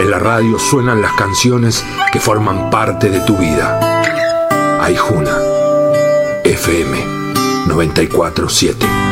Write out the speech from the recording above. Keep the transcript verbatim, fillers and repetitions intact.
En la radio suenan las canciones que forman parte de tu vida. Aijuna, F M noventa y cuatro punto siete.